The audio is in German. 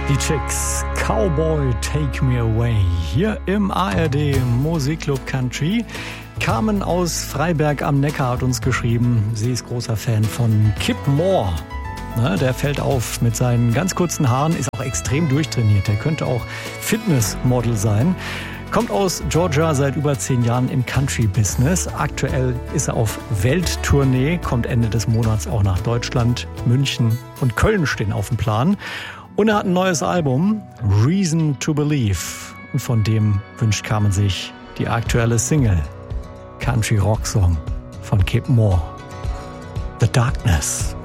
Die Chicks, Cowboy Take Me Away, hier im ARD Musikclub Country. Carmen aus Freiberg am Neckar hat uns geschrieben, sie ist großer Fan von Kip Moore. Der fällt auf mit seinen ganz kurzen Haaren, ist auch extrem durchtrainiert. Der könnte auch Fitnessmodel sein. Kommt aus Georgia, seit über 10 Jahren im Country-Business. Aktuell ist er auf Welttournee, kommt Ende des Monats auch nach Deutschland. München und Köln stehen auf dem Plan. Und er hat ein neues Album, Reason to Believe. Und von dem wünscht Carmen sich die aktuelle Single, Country Rock Song von Kip Moore, The Darkness.